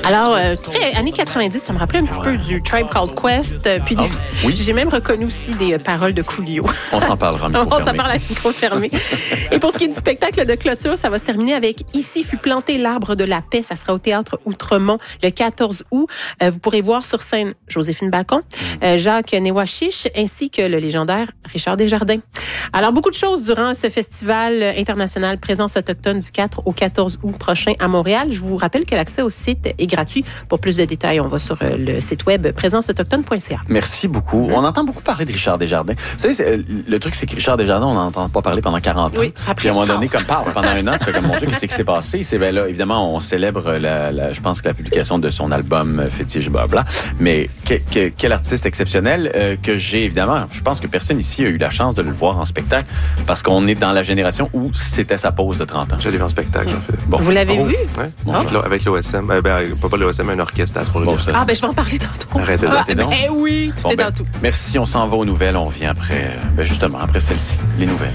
Alors, très années 90, ça me rappelait un petit peu du Tribe Called Quest. Puis oui. J'ai même reconnu aussi des paroles de Coolio. On s'en parlera à micro fermé. On s'en parle à micro fermé. Et pour ce qui est du spectacle de clôture, ça va se terminer avec Ici fut planté l'arbre de la paix. Ça sera au Théâtre Outremont le 14 août. Vous pourrez voir sur scène Joséphine Bacon, Jacques Néouachiche, ainsi que le légendaire Richard Desjardins. Alors, beaucoup de choses durant ce festival international Présence autochtone du 4 au 14 août prochain à Montréal. Je vous rappelle que l'accès au site est gratuit. Pour plus de détails, on va sur le site web présenceautochtone.ca. Merci beaucoup. On entend beaucoup parler de Richard Desjardins. Vous savez, le truc, c'est que Richard Desjardins, on n'entend pas parler pendant 40 ans. Oui, après, puis à un moment donné, comme parle pendant un an, tu fais comme, mon Dieu, qu'est-ce qui s'est passé? C'est, ben là, évidemment, on célèbre, je pense que la publication de son album Fétiche Blabla. Mais quel artiste exceptionnel que j'ai, évidemment. Je pense que personne ici a eu la chance de le voir en spectacle parce qu'on est dans la génération où c'était sa pause de 30 ans. Je l'ai vu en spectacle, Jean-Philippe. Bon. Vous l'avez vu? Oui, avec l'OSM. Pas l'OSM, un orchestre à Trois-Rivières. Je vais en parler tantôt. Arrête de oui, tout est dans tout. Merci, on s'en va aux nouvelles. On revient après, justement, après celle-ci, les nouvelles.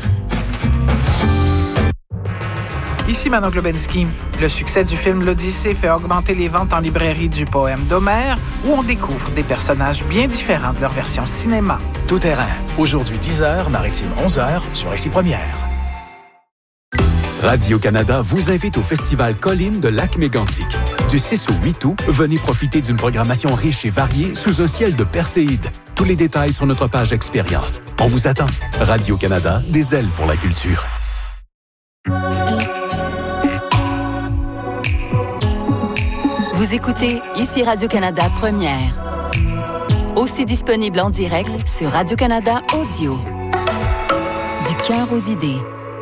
Ici Manon Globensky. Le succès du film L'Odyssée fait augmenter les ventes en librairie du poème d'Homère, où on découvre des personnages bien différents de leur version cinéma. Tout terrain. Aujourd'hui 10h, Maritime 11h, sur Ici Première. Radio-Canada vous invite au festival Colline de Lac-Mégantic. Du 6 au 8 août, venez profiter d'une programmation riche et variée sous un ciel de perséides. Tous les détails sur notre page Expérience. On vous attend. Radio-Canada, des ailes pour la culture. Vous écoutez Ici Radio-Canada Première. Aussi disponible en direct sur Radio-Canada Audio. Du cœur aux idées.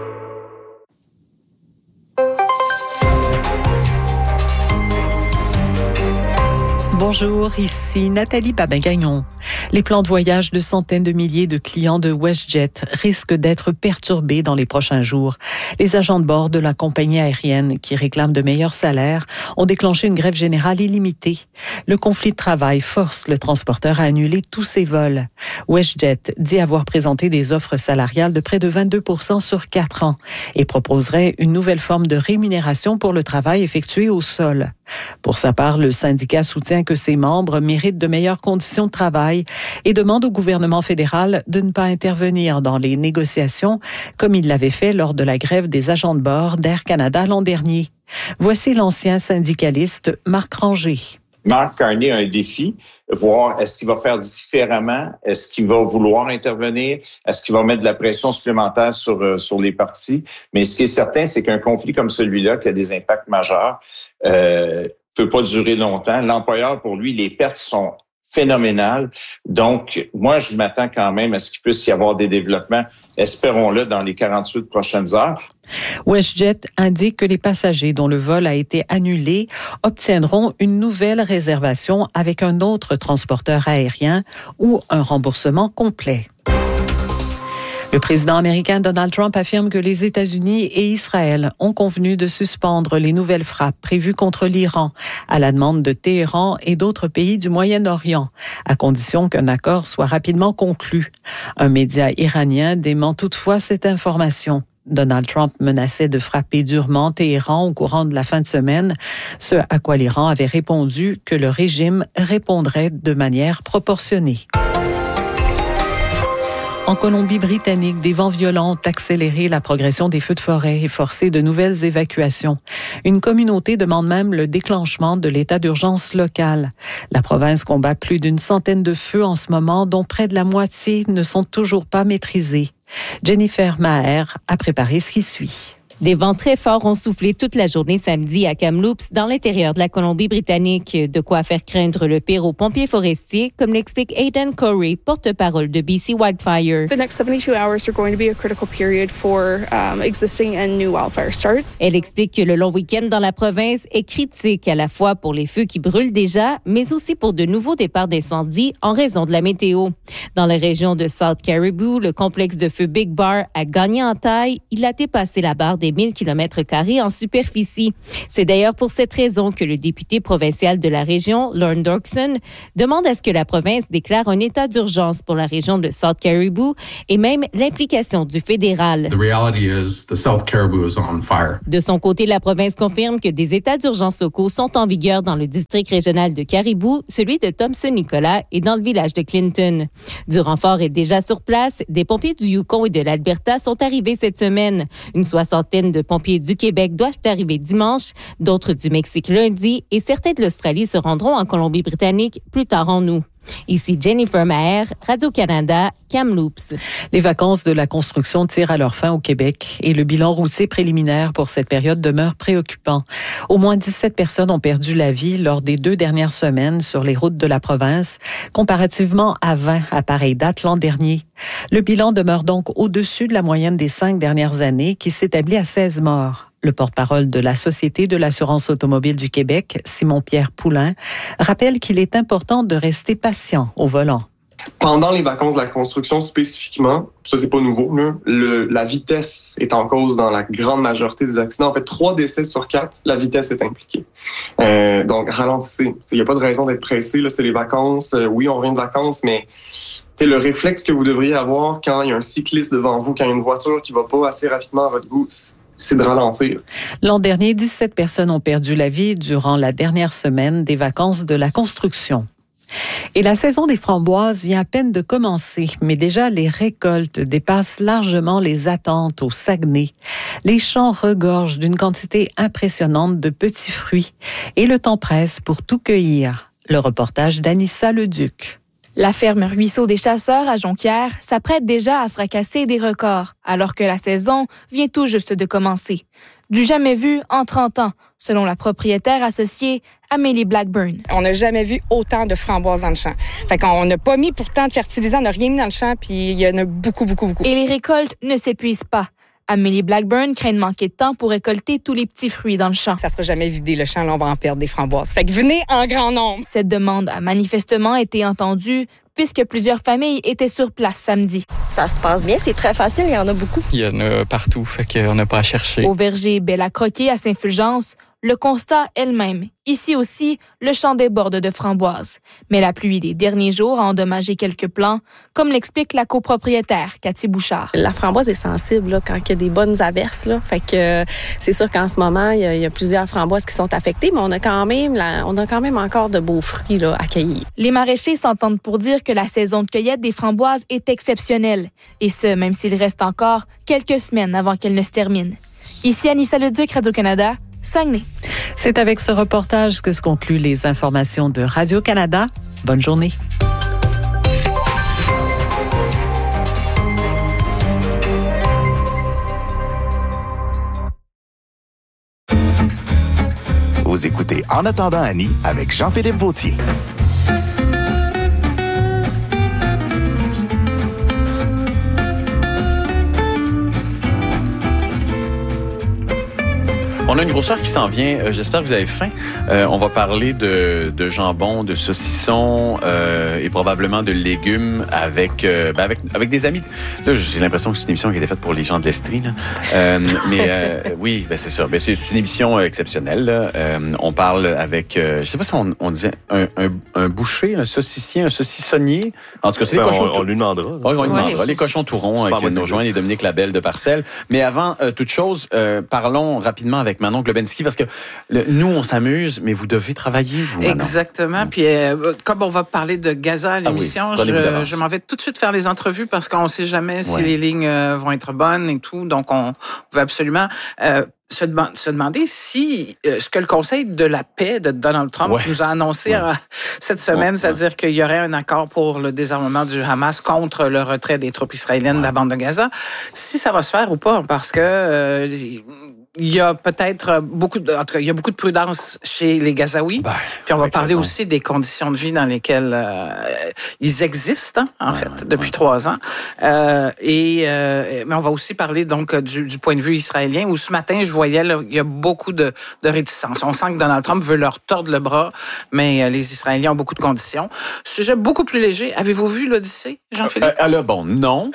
Bonjour, ici Nathalie Babin-Gagnon. Les plans de voyage de centaines de milliers de clients de WestJet risquent d'être perturbés dans les prochains jours. Les agents de bord de la compagnie aérienne, qui réclament de meilleurs salaires, ont déclenché une grève générale illimitée. Le conflit de travail force le transporteur à annuler tous ses vols. WestJet dit avoir présenté des offres salariales de près de 22% sur 4 ans et proposerait une nouvelle forme de rémunération pour le travail effectué au sol. Pour sa part, le syndicat soutient que ses membres méritent de meilleures conditions de travail et demande au gouvernement fédéral de ne pas intervenir dans les négociations comme il l'avait fait lors de la grève des agents de bord d'Air Canada l'an dernier. Voici l'ancien syndicaliste Marc Ranger. Mark Carney a un défi, voir est-ce qu'il va faire différemment, est-ce qu'il va vouloir intervenir, est-ce qu'il va mettre de la pression supplémentaire sur les partis. Mais ce qui est certain, c'est qu'un conflit comme celui-là, qui a des impacts majeurs, peut pas durer longtemps. L'employeur, pour lui, les pertes sont phénoménales. Donc, moi, je m'attends quand même à ce qu'il puisse y avoir des développements, espérons-le, dans les 48 prochaines heures. WestJet indique que les passagers dont le vol a été annulé obtiendront une nouvelle réservation avec un autre transporteur aérien ou un remboursement complet. Le président américain Donald Trump affirme que les États-Unis et Israël ont convenu de suspendre les nouvelles frappes prévues contre l'Iran à la demande de Téhéran et d'autres pays du Moyen-Orient, à condition qu'un accord soit rapidement conclu. Un média iranien dément toutefois cette information. Donald Trump menaçait de frapper durement Téhéran au courant de la fin de semaine, ce à quoi l'Iran avait répondu que le régime répondrait de manière proportionnée. En Colombie-Britannique, des vents violents ont accéléré la progression des feux de forêt et forcé de nouvelles évacuations. Une communauté demande même le déclenchement de l'état d'urgence local. La province combat plus d'une centaine de feux en ce moment, dont près de la moitié ne sont toujours pas maîtrisés. Jennifer Maher a préparé ce qui suit. Des vents très forts ont soufflé toute la journée samedi à Kamloops, dans l'intérieur de la Colombie-Britannique. De quoi faire craindre le pire aux pompiers forestiers, comme l'explique Aidan Corey, porte-parole de BC Wildfire. The next 72 hours are going to be a critical period for existing and new wildfire starts. Elle explique que le long week-end dans la province est critique à la fois pour les feux qui brûlent déjà, mais aussi pour de nouveaux départs d'incendie en raison de la météo. Dans la région de South Caribou, le complexe de feu Big Bar a gagné en taille. Il a dépassé la barre des des 1000 km² en superficie. C'est d'ailleurs pour cette raison que le député provincial de la région, Lorne Dorkson, demande à ce que la province déclare un état d'urgence pour la région de South Caribou et même l'implication du fédéral. The reality is the South Caribou is on fire. De son côté, la province confirme que des états d'urgence locaux sont en vigueur dans le district régional de Caribou, celui de Thompson-Nicolas et dans le village de Clinton. Du renfort est déjà sur place. Des pompiers du Yukon et de l'Alberta sont arrivés cette semaine. Une soixantaine de pompiers du Québec doivent arriver dimanche, d'autres du Mexique lundi et certains de l'Australie se rendront en Colombie-Britannique plus tard en août. Ici Jennifer Maher, Radio-Canada, Kamloops. Les vacances de la construction tirent à leur fin au Québec et le bilan routier préliminaire pour cette période demeure préoccupant. Au moins 17 personnes ont perdu la vie lors des 2 dernières semaines sur les routes de la province, comparativement à 20 à pareille date l'an dernier. Le bilan demeure donc au-dessus de la moyenne des 5 dernières années qui s'établit à 16 morts. Le porte-parole de la Société de l'assurance automobile du Québec, Simon-Pierre Poulain, rappelle qu'il est important de rester patient au volant. Pendant les vacances de la construction spécifiquement, ça c'est pas nouveau, là, la vitesse est en cause dans la grande majorité des accidents. En fait, 3 décès sur 4, la vitesse est impliquée. Donc ralentissez. Il n'y a pas de raison d'être pressé, là, c'est les vacances. Oui, on revient de vacances, mais c'est le réflexe que vous devriez avoir quand il y a un cycliste devant vous, quand il y a une voiture qui va pas assez rapidement à votre goût. C'est de ralentir. L'an dernier, 17 personnes ont perdu la vie durant la dernière semaine des vacances de la construction. Et la saison des framboises vient à peine de commencer, mais déjà les récoltes dépassent largement les attentes au Saguenay. Les champs regorgent d'une quantité impressionnante de petits fruits et le temps presse pour tout cueillir. Le reportage d'Anissa Leduc. La ferme Ruisseau des Chasseurs à Jonquière s'apprête déjà à fracasser des records, alors que la saison vient tout juste de commencer. Du jamais vu en 30 ans, selon la propriétaire associée Amélie Blackburn. On n'a jamais vu autant de framboises dans le champ. Fait qu'on n'a pas mis pourtant de fertilisant, on n'a rien mis dans le champ, puis il y en a beaucoup. Et les récoltes ne s'épuisent pas. Amélie Blackburn craint de manquer de temps pour récolter tous les petits fruits dans le champ. Ça sera jamais vidé, le champ, là, on va en perdre des framboises. Fait que venez en grand nombre. Cette demande a manifestement été entendue puisque plusieurs familles étaient sur place samedi. Ça se passe bien, c'est très facile, il y en a beaucoup. Il y en a partout, fait qu'on n'a pas à chercher. Au verger Belle-à-Croquer à Saint-Fulgence, le constat est le même. Ici aussi, le champ déborde de framboises. Mais la pluie des derniers jours a endommagé quelques plants, comme l'explique la copropriétaire, Cathy Bouchard. La framboise est sensible là, quand il y a des bonnes averses. Là. Fait que c'est sûr qu'en ce moment, il y a plusieurs framboises qui sont affectées, mais on a quand même encore de beaux fruits là, à cueillir. Les maraîchers s'entendent pour dire que la saison de cueillette des framboises est exceptionnelle. Et ce, même s'il reste encore quelques semaines avant qu'elle ne se termine. Ici Anissa Leduc, Radio-Canada. Saguenay. C'est avec ce reportage que se concluent les informations de Radio-Canada. Bonne journée. Vous écoutez En attendant Annie avec Jean-Philippe Vautier. On a une grosseur qui s'en vient. J'espère que vous avez faim. On va parler de jambon, de saucisson et probablement de légumes avec des amis. Là, j'ai l'impression que c'est une émission qui a été faite pour les gens de l'Estrie. Oui, c'est sûr. C'est une émission exceptionnelle. Là. On parle avec, je sais pas si on disait un boucher, un saucissier, un saucissonnier. En tout cas, c'est les cochons. On lui demandera. Oui, on lui demandera. Les cochons tourons qui nous rejoignent et Dominique Labelle de Parcelles. Mais avant toute chose, parlons rapidement avec Manon Globensky, parce que nous, on s'amuse, mais vous devez travailler, vous, Manon. Exactement. Puis, comme on va parler de Gaza à l'émission, je m'en vais tout de suite faire les entrevues parce qu'on ne sait jamais si les lignes vont être bonnes et tout. Donc, on veut absolument se demander si ce que le Conseil de la paix de Donald Trump nous a annoncé cette semaine, c'est-à-dire qu'il y aurait un accord pour le désarmement du Hamas contre le retrait des troupes israéliennes de la bande de Gaza, si ça va se faire ou pas, parce que il y a peut-être beaucoup de prudence chez les Gazaouis. Puis on va parler aussi des conditions de vie dans lesquelles ils existent, depuis 3 ans. Mais on va aussi parler donc du point de vue israélien, où ce matin, je voyais, il y a beaucoup de réticence. On sent que Donald Trump veut leur tordre le bras, mais les Israéliens ont beaucoup de conditions. Sujet beaucoup plus léger. Avez-vous vu l'Odyssée, Jean-Philippe? Non.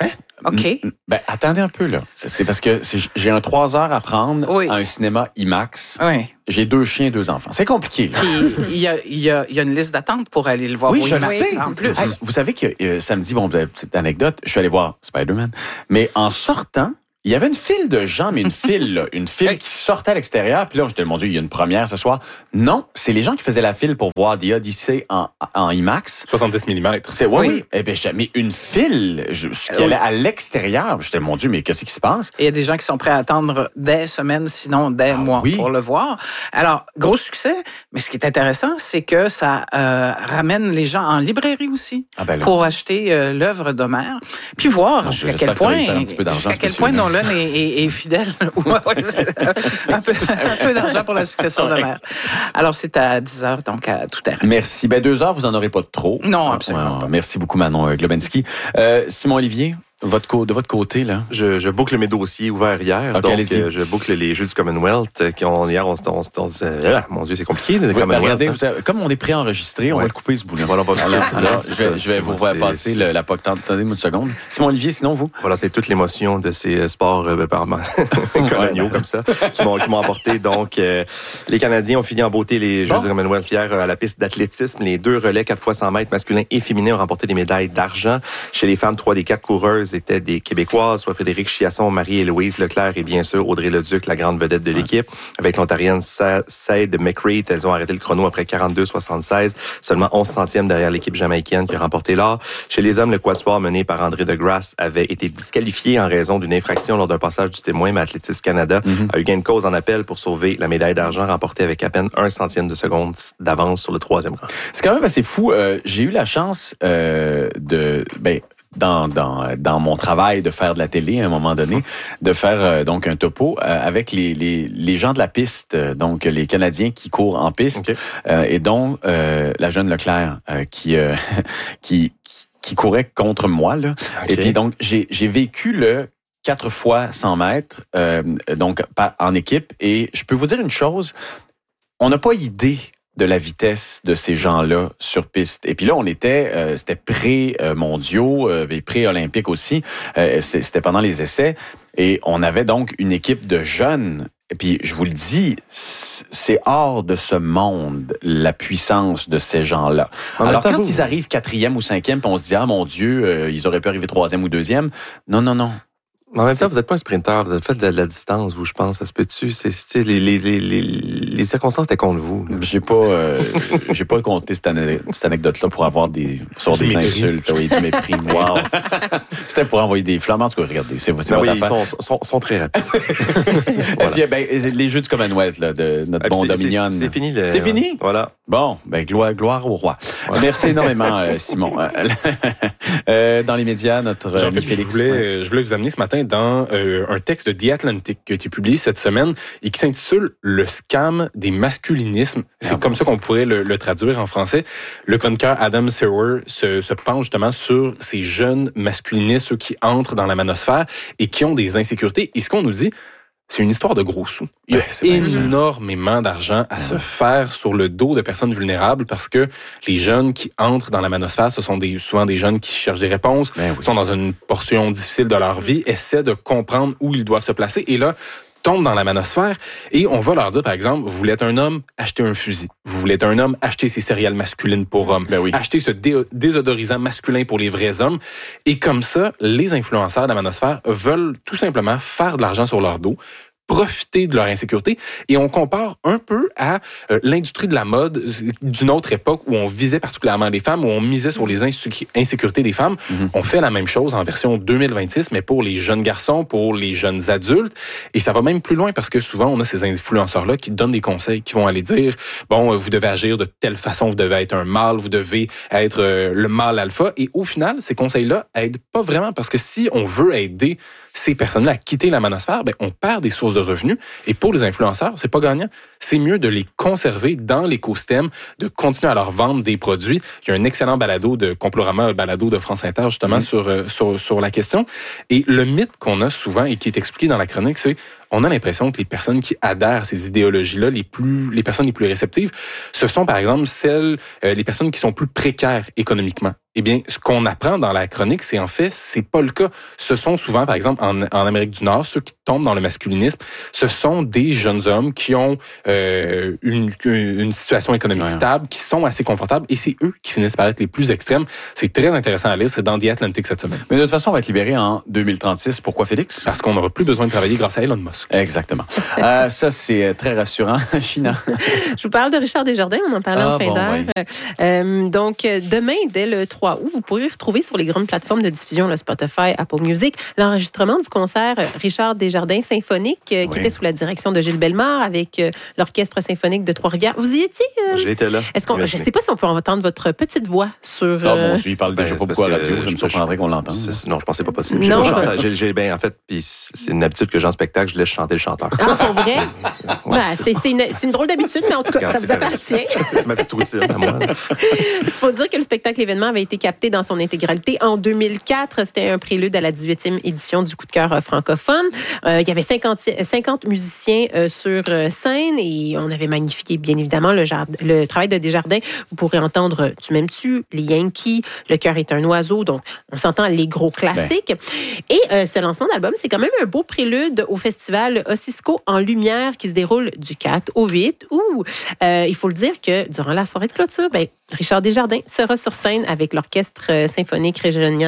OK. Ben, attendez un peu, là. C'est parce que j'ai un 3 heures à prendre à un cinéma IMAX. Oui. J'ai 2 chiens et 2 enfants. C'est compliqué, là. Puis, il y a une liste d'attente pour aller le voir. Oui, je le IMAX, sais. en plus. Hey, vous savez que samedi, petite anecdote, je suis allé voir Spider-Man, mais en sortant, il y avait une file de gens, mais une file qui sortait à l'extérieur. Puis là, j'étais, mon Dieu, il y a une première ce soir. Non, c'est les gens qui faisaient la file pour voir The Odyssey en IMAX. 70 mm. Oui. Eh bien, j'ai mis une file qui allait à l'extérieur. J'étais, mon Dieu, mais qu'est-ce qui se passe? Et il y a des gens qui sont prêts à attendre des semaines, sinon des mois pour le voir. Alors, gros succès, mais ce qui est intéressant, c'est que ça ramène les gens en librairie aussi pour acheter l'œuvre d'Homère, puis voir jusqu'à quel point Nolan est fidèle. Un peu d'argent pour la succession d'Homère. Alors, c'est à 10h, donc à tout terrain. Merci. 2 heures, vous n'en aurez pas de trop. Non, absolument pas. Merci beaucoup, Manon Globensky. Simon-Olivier, de votre côté, là? Je boucle mes dossiers ouverts hier. Donc, je boucle les Jeux du Commonwealth. Hier, on se mon Dieu, c'est compliqué. Regardez, comme on est préenregistré, on va le couper, ce bout-là. Voilà, alors, je vais vous passer la POC. Attendez-moi une seconde. Simon-Olivier, sinon, vous? Voilà, c'est toute l'émotion de ces sports coloniaux comme ça qui m'ont emporté. Donc, les Canadiens ont fini en beauté les Jeux du Commonwealth hier à la piste d'athlétisme. Les 2 relais 4 x 100 mètres masculins et féminins ont remporté des médailles d'argent. Chez les femmes, 3 des 4 coureuses étaient des Québécoises, soit Frédéric Chiasson, Marie-Héloïse Leclerc et bien sûr Audrey Leduc, la grande vedette de l'équipe. Avec l'Ontarienne Sade McCreath, elles ont arrêté le chrono après 42,76, seulement 11 centièmes derrière l'équipe jamaïcaine qui a remporté l'or. Chez les hommes, le quatuor mené par André Degrasse avait été disqualifié en raison d'une infraction lors d'un passage du témoin, mais Athlétisme Canada a eu gain de cause en appel pour sauver la médaille d'argent remportée avec à peine 1 centième de seconde d'avance sur le 3e rang. C'est quand même assez fou. J'ai eu la chance dans mon travail de faire de la télé à un moment donné, de faire donc un topo avec les gens de la piste, donc les Canadiens qui courent en piste, et dont la jeune Leclerc qui courait contre moi là. Et puis donc j'ai vécu le 4 fois 100 mètres donc en équipe, et je peux vous dire une chose, on n'a pas idée de la vitesse de ces gens-là sur piste. Et puis là, on était, c'était pré-mondiaux et pré-olympiques aussi. C'était pendant les essais. Et on avait donc une équipe de jeunes. Et puis, je vous le dis, c'est hors de ce monde, la puissance de ces gens-là. Alors, quand ils arrivent 4e ou 5e, puis on se dit, ah mon Dieu, ils auraient pu arriver 3e ou 2e. Non. Mais en même temps, vous n'êtes pas un sprinteur, vous avez fait de la distance, vous, je pense, ça se peut-tu? Les circonstances étaient contre vous. J'ai pas compté cette anecdote-là pour avoir des insultes, du mépris. Wow. C'était pour envoyer des flammes. En tout cas, regardez, c'est votre affaire. Ils sont très rapides. Voilà. Et puis, les Jeux du Commonwealth, là, de notre bon Dominion. C'est fini. C'est fini? Voilà. Bon, gloire au roi. Ouais. Merci énormément, Simon. Dans les médias, notre Félix. Je voulais vous amener ce matin dans un texte de The Atlantic qui a été publié cette semaine et qui s'intitule « Le scam des masculinismes ». C'est comme ça qu'on pourrait le traduire en français. Le chroniqueur Adam Serwer se penche justement sur ces jeunes masculinistes, ceux qui entrent dans la manosphère et qui ont des insécurités. Et ce qu'on nous dit, c'est une histoire de gros sous. Il y a énormément d'argent à se faire sur le dos de personnes vulnérables parce que les jeunes qui entrent dans la manosphère, ce sont souvent des jeunes qui cherchent des réponses, sont dans une portion difficile de leur vie, essaient de comprendre où ils doivent se placer. Et là, tombent dans la manosphère et on va leur dire, par exemple, vous voulez être un homme, achetez un fusil. Vous voulez être un homme, achetez ces céréales masculines pour hommes. Achetez ce désodorisant masculin pour les vrais hommes. Et comme ça, les influenceurs de la manosphère veulent tout simplement faire de l'argent sur leur dos, profiter de leur insécurité. Et on compare un peu à l'industrie de la mode d'une autre époque où on visait particulièrement les femmes, où on misait sur les insécurités des femmes. On fait la même chose en version 2026, mais pour les jeunes garçons, pour les jeunes adultes. Et ça va même plus loin parce que souvent, on a ces influenceurs-là qui donnent des conseils, qui vont aller dire, bon, vous devez agir de telle façon, vous devez être un mâle, vous devez être le mâle alpha. Et au final, ces conseils-là aident pas vraiment parce que si on veut aider ces personnes-là à quitter la manosphère, on perd des sources de revenus. Et pour les influenceurs, c'est pas gagnant. C'est mieux de les conserver dans l'écosystème, de continuer à leur vendre des produits. Il y a un excellent balado de Complorama, un balado de France Inter, justement, sur la question. Et le mythe qu'on a souvent et qui est expliqué dans la chronique, c'est on a l'impression que les personnes qui adhèrent à ces idéologies-là, les personnes les plus réceptives, ce sont, par exemple, les personnes qui sont plus précaires économiquement. Eh bien, ce qu'on apprend dans la chronique, c'est en fait, c'est pas le cas. Ce sont souvent, par exemple, en Amérique du Nord, ceux qui tombent dans le masculinisme, ce sont des jeunes hommes qui ont une situation économique stable, qui sont assez confortables, et c'est eux qui finissent par être les plus extrêmes. C'est très intéressant à lire, c'est dans The Atlantic cette semaine. Mais de toute façon, on va être libéré en 2036. Pourquoi, Félix? Parce qu'on n'aura plus besoin de travailler grâce à Elon Musk. Exactement. Ça, c'est très rassurant. China. Je vous parle de Richard Desjardins, on en parlait en fin d'heure. Oui. Donc, demain, dès le 3 août, vous pourrez retrouver sur les grandes plateformes de diffusion, le Spotify, Apple Music, l'enregistrement du concert Richard Desjardins symphonique qui était sous la direction de Gilles Bellemare avec l'Orchestre symphonique de Trois-Rivières. Vous y étiez? J'étais là. Je ne sais pas si on peut entendre votre petite voix sur... bon, il parle déjà pas beaucoup à la radio. Je me surprendrais qu'on l'entende. Non, je pense que c'est pas possible. Non, en fait, c'est une habitude que j'ai en spectacle, je laisse chanter le chanteur. Ah, pour vrai? C'est une drôle d'habitude, mais en tout cas, ça vous appartient. C'est ma petite routine à moi. Il faut dire que le spectacle événement avait été capté dans son intégralité en 2004. C'était un prélude à la 18e édition du Coup de cœur francophone. Il y avait 50 musiciens sur scène et on avait magnifié, bien évidemment, le travail de Desjardins. Vous pourrez entendre Tu m'aimes-tu, les Yankees, Le cœur est un oiseau. Donc, on s'entend les gros classiques. Et ce lancement d'album, c'est quand même un beau prélude au festival Ossisco en lumière qui se déroule du 4 au 8 où, il faut le dire que durant la soirée de clôture, Richard Desjardins sera sur scène avec l'Orchestre symphonique régional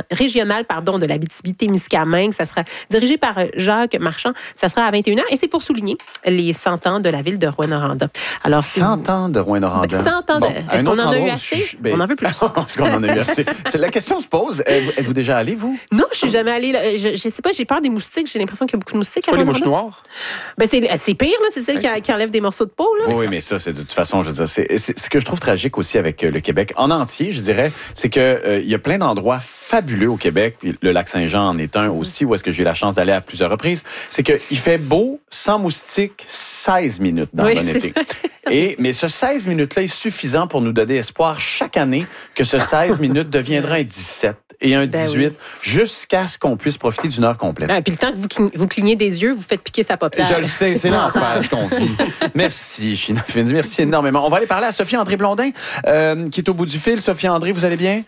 de l'Abitibi-Témiscamingue. Ça sera dirigé par Jacques Marchand. Ça sera à 21h et c'est pour souligner les 100 ans de la ville de Rouyn-Noranda. Alors, 100 ans de Rouyn-Noranda. 100 ans Est-ce qu'on en a eu assez? On en veut plus. Est-ce qu'on en a eu assez? La question se pose. Êtes-vous déjà allé, vous? Non, je suis jamais allée. Je sais pas, j'ai peur des moustiques. J'ai l'impression qu'il y a beaucoup de moustiques. C'est pas les mouches noires? C'est pire, là. C'est celle qui enlève des morceaux de peau, là. Oui, mais ça, c'est de toute façon, je veux dire, c'est ce que je trouve tragique aussi avec le Québec en entier, je dirais, c'est que il y a plein d'endroits fabuleux au Québec. Le lac Saint-Jean en est un aussi, où est-ce que j'ai eu la chance d'aller à plusieurs reprises. C'est qu'il fait beau, sans moustiques, 16 minutes dans un été. Mais ce 16 minutes-là est suffisant pour nous donner espoir chaque année que ce 16 minutes deviendra un 17 et un 18 jusqu'à ce qu'on puisse profiter d'une heure complète. Puis le temps que vous clignez des yeux, vous faites piquer sa paupière. Je le sais, c'est l'enfer ce qu'on vit. Merci, China Finzi, merci énormément. On va aller parler à Sophie-André Blondin, qui est au bout du fil. Sophie-André, vous allez bien?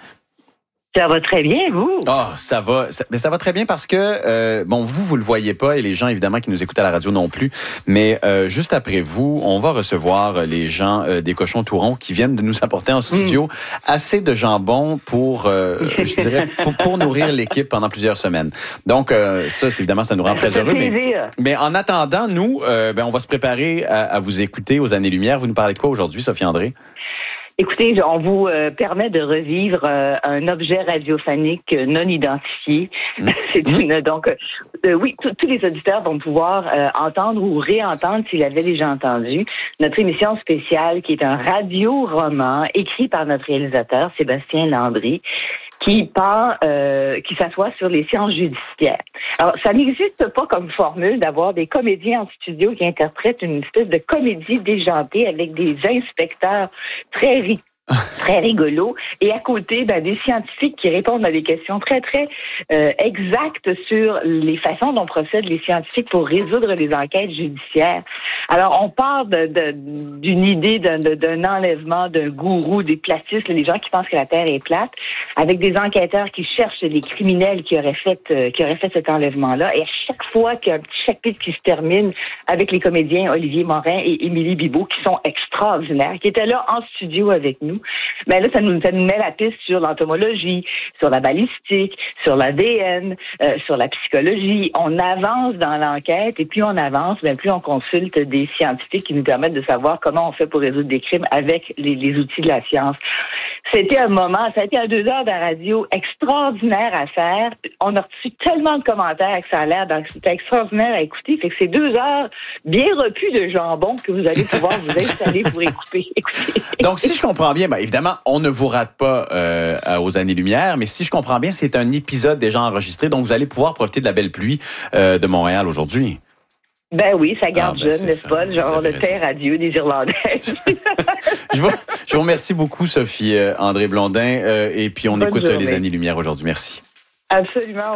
Ça va très bien, vous? Ça va. Mais ça va très bien parce que, vous le voyez pas et les gens, évidemment, qui nous écoutent à la radio non plus. Mais juste après vous, on va recevoir les gens des Cochons Tourons qui viennent de nous apporter en studio assez de jambon pour, je dirais, pour nourrir l'équipe pendant plusieurs semaines. Donc, ça, évidemment, ça nous rend très heureux. Mais en attendant, nous, on va se préparer à vous écouter aux Années-Lumière. Vous nous parlez de quoi aujourd'hui, Sophie-André? Écoutez, on vous permet de revivre un objet radiophonique non identifié. C'est tous les auditeurs vont pouvoir entendre ou réentendre, s'ils l'avaient déjà entendu, notre émission spéciale qui est un radio-roman écrit par notre réalisateur Sébastien Landry, qui s'assoit sur les sciences judiciaires. Alors, ça n'existe pas comme formule d'avoir des comédiens en studio qui interprètent une espèce de comédie déjantée avec des inspecteurs très rigolos et à côté des scientifiques qui répondent à des questions très très exactes sur les façons dont procèdent les scientifiques pour résoudre les enquêtes judiciaires. Alors on part d'une idée d'un enlèvement d'un gourou des platistes, les gens qui pensent que la Terre est plate, avec des enquêteurs qui cherchent les criminels qui auraient fait cet enlèvement-là. Et à chaque fois qu'il y a un petit chapitre qui se termine avec les comédiens Olivier Morin et Émilie Bibeau qui sont extraordinaires, qui étaient là en studio avec nous. Mais là, ça nous met la piste sur l'entomologie, sur la balistique, sur l'ADN, sur la psychologie. On avance dans l'enquête et plus on avance, plus on consulte des scientifiques qui nous permettent de savoir comment on fait pour résoudre des crimes avec les outils de la science. C'était un moment, ça a été 2 heures de radio extraordinaire à faire. On a reçu tellement de commentaires que ça a l'air, donc c'était extraordinaire à écouter. Fait que c'est 2 heures bien repues de jambon que vous allez pouvoir vous installer pour écouter. Donc, si je comprends bien, évidemment, on ne vous rate pas aux Années-Lumière, mais si je comprends bien, c'est un épisode déjà enregistré, donc vous allez pouvoir profiter de la belle pluie de Montréal aujourd'hui. Ben oui, ça garde jeune, n'est-ce pas? Le genre de terre à Dieu des Irlandais. Je vous remercie beaucoup, Sophie André Blondin, et puis on écoute les Années-Lumière aujourd'hui. Merci. Absolument.